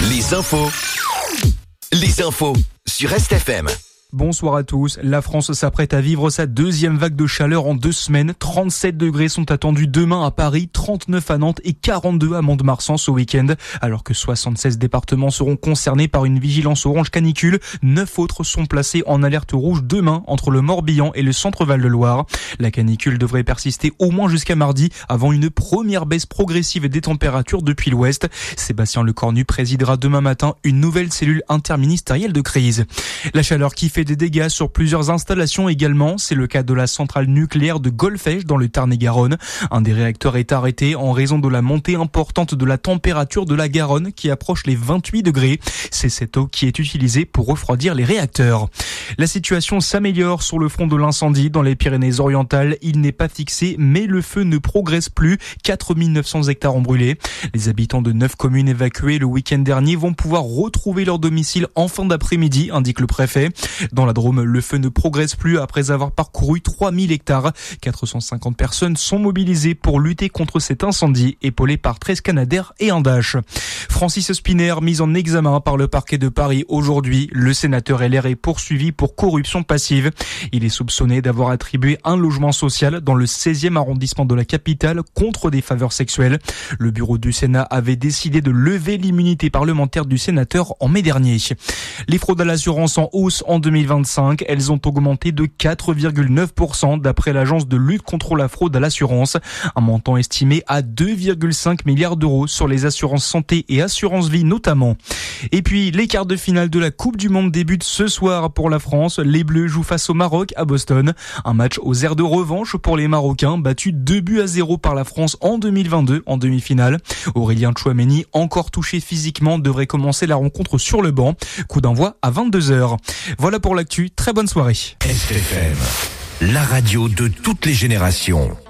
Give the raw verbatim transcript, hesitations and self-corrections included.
Les infos. Les infos sur Est F M. Bonsoir à tous. La France s'apprête à vivre sa deuxième vague de chaleur en deux semaines. trente-sept degrés sont attendus demain à Paris, trente-neuf à Nantes et quarante-deux à Mont-de-Marsan ce week-end. Alors que soixante-seize départements seront concernés par une vigilance orange canicule, neuf autres sont placés en alerte rouge demain entre le Morbihan et le centre-Val de Loire. La canicule devrait persister au moins jusqu'à mardi avant une première baisse progressive des températures depuis l'ouest. Sébastien Lecornu présidera demain matin une nouvelle cellule interministérielle de crise. La chaleur qui fait des dégâts sur plusieurs installations également. C'est le cas de la centrale nucléaire de Golfech dans le Tarn-et-Garonne. Un des réacteurs est arrêté en raison de la montée importante de la température de la Garonne qui approche les vingt-huit degrés. C'est cette eau qui est utilisée pour refroidir les réacteurs. La situation s'améliore sur le front de l'incendie dans les Pyrénées-Orientales. Il n'est pas fixé, mais le feu ne progresse plus. quatre mille neuf cents hectares ont brûlé. Les habitants de neuf communes évacuées le week-end dernier vont pouvoir retrouver leur domicile en fin d'après-midi, indique le préfet. Dans la Drôme, le feu ne progresse plus après avoir parcouru trois mille hectares. quatre cent cinquante personnes sont mobilisées pour lutter contre cet incendie, épaulé par treize Canadair et un Dash. Francis Spinner, mis en examen par le parquet de Paris aujourd'hui. Le sénateur L R est poursuivi pour corruption passive. Il est soupçonné d'avoir attribué un logement social dans le seizième arrondissement de la capitale contre des faveurs sexuelles. Le bureau du Sénat avait décidé de lever l'immunité parlementaire du sénateur en mai dernier. Les fraudes à l'assurance en hausse en deux mille vingt-cinq, elles ont augmenté de quatre virgule neuf pour cent d'après l'agence de lutte contre la fraude à l'assurance. Un montant estimé à deux virgule cinq milliards d'euros sur les assurances santé et assurances vie notamment. Et puis, les quarts de finale de la Coupe du Monde débutent ce soir pour la France. Les Bleus jouent face au Maroc à Boston. Un match aux airs de revanche pour les Marocains, battus deux buts à zéro par la France en deux mille vingt-deux en demi-finale. Aurélien Tchouaméni, encore touché physiquement, devrait commencer la rencontre sur le banc. Coup d'envoi à vingt-deux heures. Voilà pour l'actu, très bonne soirée. Est F M, la radio de toutes les générations.